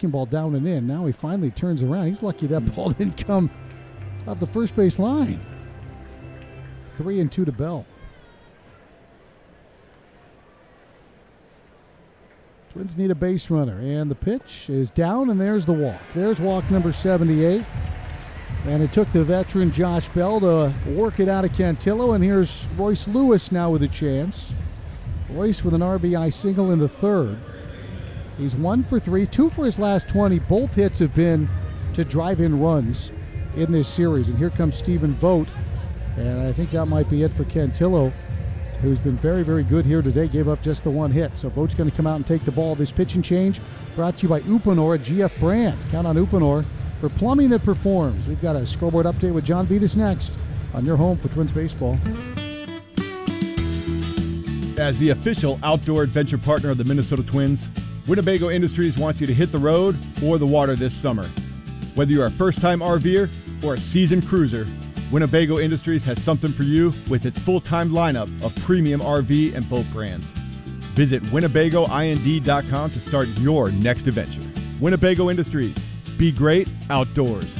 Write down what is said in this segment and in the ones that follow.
breaking ball down and in. Now he finally turns around. He's lucky that ball didn't come off the first base line. 3-2 to Bell. Twins need a base runner, and the pitch is down, and there's the walk. There's walk number 78. And it took the veteran Josh Bell to work it out of Cantillo, and here's Royce Lewis now with a chance. Royce with an RBI single in the third. He's 1 for 3, 2 for his last 20. Both hits have been to drive-in runs in this series. And here comes Stephen Vogt, and I think that might be it for Cantillo, who's been very, very good here today. Gave up just the one hit. So Vogt's going to come out and take the ball. This pitch and change brought to you by Uponor at GF Brand. Count on Uponor for plumbing that performs. We've got a scoreboard update with John Vitas next on your home for Twins baseball. As the official outdoor adventure partner of the Minnesota Twins, Winnebago Industries wants you to hit the road or the water this summer. Whether you're a first-time RVer or a seasoned cruiser, Winnebago Industries has something for you with its full-time lineup of premium RV and boat brands. Visit WinnebagoIND.com to start your next adventure. Winnebago Industries. Be great outdoors.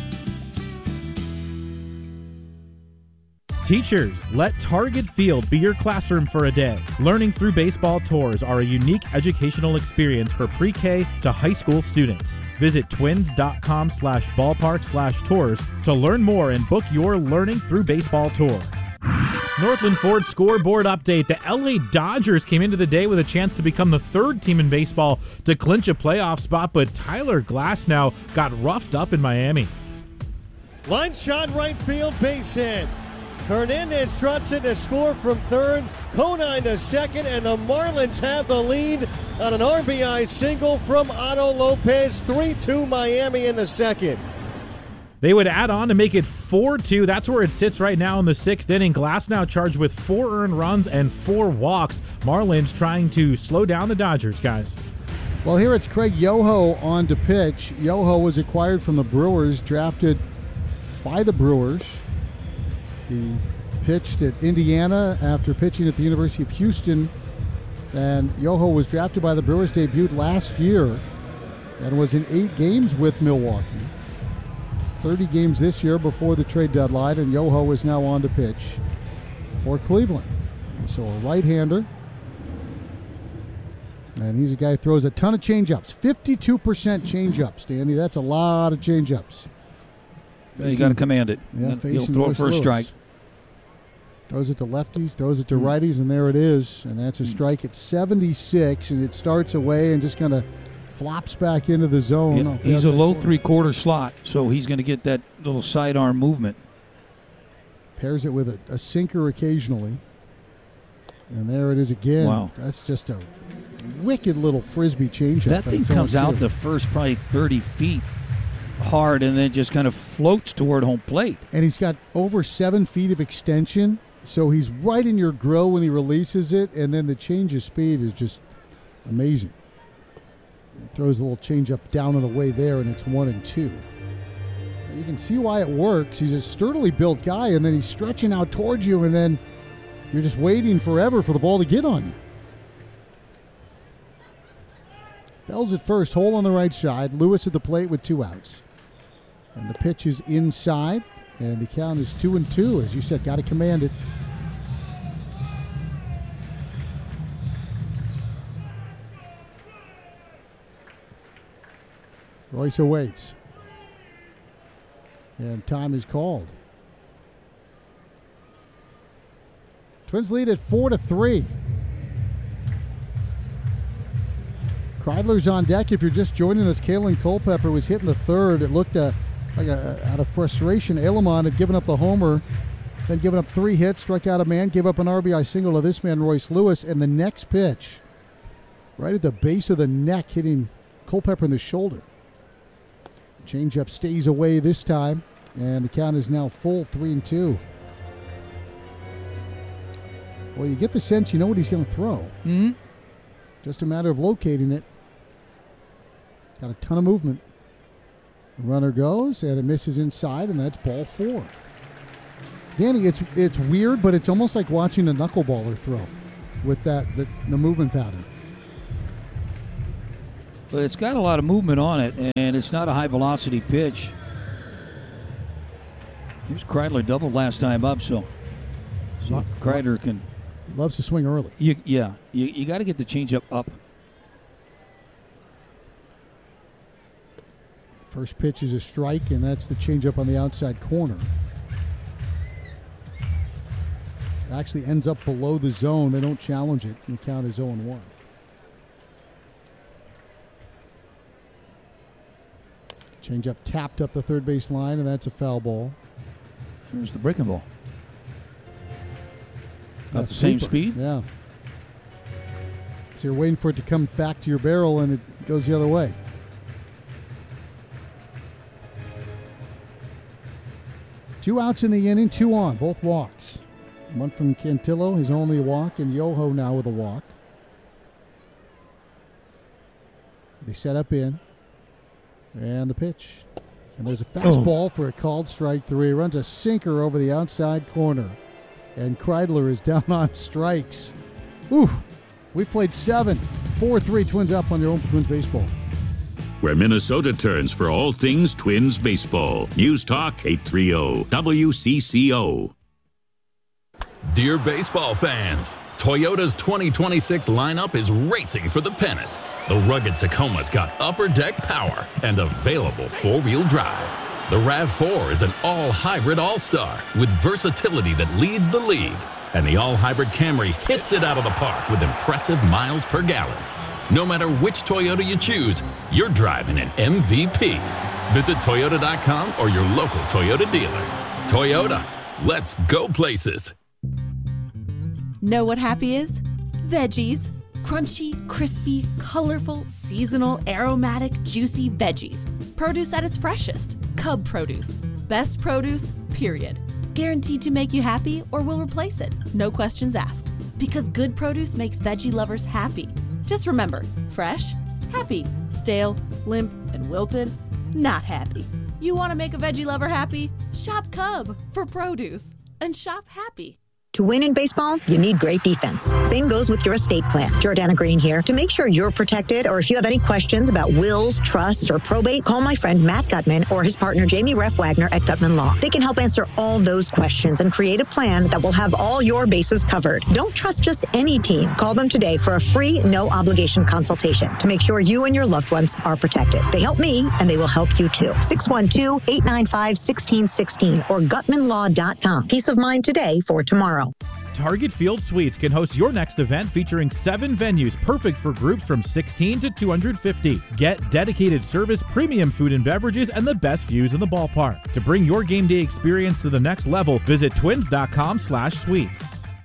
Teachers, let Target Field be your classroom for a day. Learning Through Baseball tours are a unique educational experience for pre-K to high school students. Visit twins.com/ballpark/tours to learn more and book your Learning Through Baseball tour. Northland Ford scoreboard update. The LA Dodgers came into the day with a chance to become the third team in baseball to clinch a playoff spot, but Tyler Glasnow got roughed up in Miami. Line shot right field, base hit. Hernandez trots in to score from third, Conine to second, and the Marlins have the lead on an RBI single from Otto Lopez. 3-2 Miami in the second. They would add on to make it 4-2. That's where it sits right now in the sixth inning. Glasnow charged with 4 earned runs and 4 walks. Marlins trying to slow down the Dodgers, guys. Well, here it's Craig Yoho on to pitch. Yoho was acquired from the Brewers, drafted by the Brewers. He pitched at Indiana after pitching at the University of Houston. And Yoho was drafted by the Brewers, debuted last year, and was in 8 games with Milwaukee. 30 games this year before the trade deadline, and Yoho is now on to pitch for Cleveland. So a right-hander. And he's a guy who throws a ton of changeups. 52% changeups, Danny. That's a lot of changeups. You got to command it. Yeah, He'll throw it for a strike. Throws it to lefties, throws it to righties, and there it is. And that's a strike at 76, and it starts away and just kind of flops back into the zone. Yeah, he's a low three-quarter slot, so he's going to get that little sidearm movement. Pairs it with a sinker occasionally. And there it is again. Wow. That's just a wicked little frisbee changeup. That thing comes out the first probably 30 feet hard and then just kind of floats toward home plate. And he's got over 7 feet of extension, so he's right in your grill when he releases it, and then the change of speed is just amazing. He throws a little changeup down and away there, and it's 1-2. You can see why it works. He's a sturdily built guy, and then he's stretching out towards you, and then you're just waiting forever for the ball to get on you. Bell's at first, hole on the right side. Lewis at the plate with 2 outs. And the pitch is inside, and the count is 2-2. As you said, got to command it. Royce awaits. And time is called. Twins lead at 4-3. Kreidler's on deck. If you're just joining us, Kalen Culpepper was hitting the third. It looked out of frustration. Alamon had given up the homer, then given up 3 hits, struck out a man, gave up an RBI single to this man, Royce Lewis, and the next pitch, right at the base of the neck, hitting Culpepper in the shoulder. Changeup stays away this time, and the count is now full, 3-2. Well, you get the sense you know what he's going to throw. Mm-hmm. Just a matter of locating it. Got a ton of movement. The runner goes, and it misses inside, and that's ball 4. Danny, it's weird, but it's almost like watching a knuckleballer throw with the movement pattern. But it's got a lot of movement on it, and it's not a high-velocity pitch. Here's Kreidler doubled last time up, so Kreidler can... He loves to swing early. You got to get the changeup up. First pitch is a strike, and that's the changeup on the outside corner. Actually ends up below the zone. They don't challenge it, and the count is 0-1. Changeup tapped up the third base line, and that's a foul ball. Here's the breaking ball. About the same speed? Yeah. So you're waiting for it to come back to your barrel, and it goes the other way. Two outs in the inning, 2 on, both walks. One from Cantillo, his only walk, and Yoho now with a walk. They set up in. And the pitch. And there's a fastball for a called strike 3. Runs a sinker over the outside corner. And Kreidler is down on strikes. Ooh, we played 7. 4-3, Twins up on their own Twins baseball. Where Minnesota turns for all things Twins baseball. News Talk 830 WCCO. Dear baseball fans, Toyota's 2026 lineup is racing for the pennant. The rugged Tacoma's got upper deck power and available 4-wheel drive. The RAV4 is an all-hybrid all-star with versatility that leads the league. And the all-hybrid Camry hits it out of the park with impressive miles per gallon. No matter which Toyota you choose, you're driving an MVP. Visit Toyota.com or your local Toyota dealer. Toyota, let's go places. Know what happy is? Veggies. Crunchy, crispy, colorful, seasonal, aromatic, juicy veggies. Produce at its freshest. Cub produce. Best produce, period. Guaranteed to make you happy or will replace it. No questions asked. Because good produce makes veggie lovers happy. Just remember, fresh, happy. Stale, limp, and wilted, not happy. You want to make a veggie lover happy? Shop Cub for produce. And shop happy. To win in baseball, you need great defense. Same goes with your estate plan. Jordana Green here. To make sure you're protected, or if you have any questions about wills, trusts, or probate, call my friend Matt Gutman or his partner Jamie Reff Wagner at Gutman Law. They can help answer all those questions and create a plan that will have all your bases covered. Don't trust just any team. Call them today for a free, no-obligation consultation to make sure you and your loved ones are protected. They help me, and they will help you too. 612-895-1616 or GutmanLaw.com. Peace of mind today for tomorrow. Target Field Suites can host your next event featuring 7 venues perfect for groups from 16 to 250. Get dedicated service, premium food and beverages, and the best views in the ballpark. To bring your game day experience to the next level, visit twins.com/suites.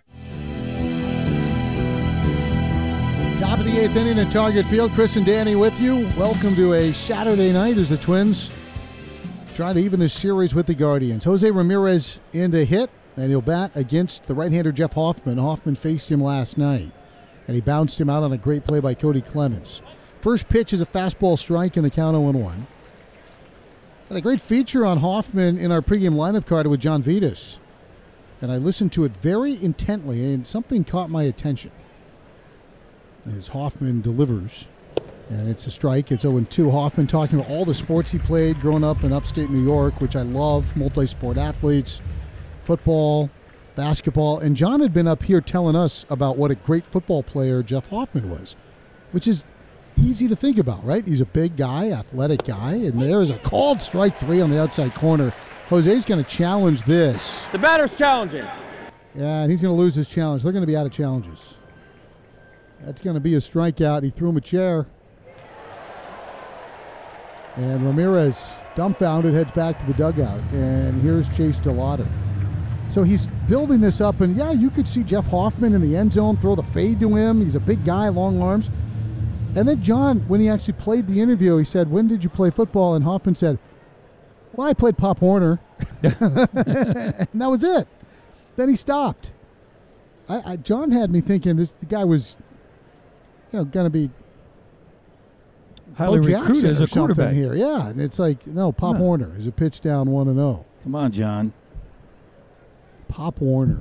Top of the 8th inning at Target Field. Chris and Danny with you. Welcome to a Saturday night as the Twins try to even this series with the Guardians. Jose Ramirez in to hit. And he'll bat against the right-hander Jeff Hoffman. Hoffman faced him last night, and he bounced him out on a great play by Cody Clemens. First pitch is a fastball strike in the count 0-1. Had a great feature on Hoffman in our pregame lineup card with John Vitas. And I listened to it very intently, and something caught my attention. As Hoffman delivers, and it's a strike. It's 0-2. Hoffman talking about all the sports he played growing up in upstate New York, which I love, multi-sport athletes. Football, basketball, and John had been up here telling us about what a great football player Jeff Hoffman was, which is easy to think about, right? He's a big guy, athletic guy, and there's a called strike 3 on the outside corner. Jose's going to challenge this. The batter's challenging. Yeah, and he's going to lose his challenge. They're going to be out of challenges. That's going to be a strikeout. He threw him a chair. And Ramirez, dumbfounded, heads back to the dugout. And here's Chase DeLauder. So he's building this up, and yeah, you could see Jeff Hoffman in the end zone throw the fade to him. He's a big guy, long arms. And then John, when he actually played the interview, he said, "When did you play football?" And Hoffman said, "Well, I played Pop Warner." And that was it. Then he stopped. John had me thinking the guy was, going to be highly recruited as a quarterback here. Yeah, and it's like, no, Pop Warner is a pitch down 1-0. Come on, John. Pop Warner.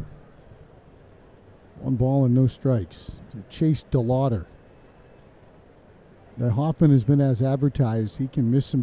1 ball and no strikes. Chase DeLauder. Hoffman has been as advertised. He can miss some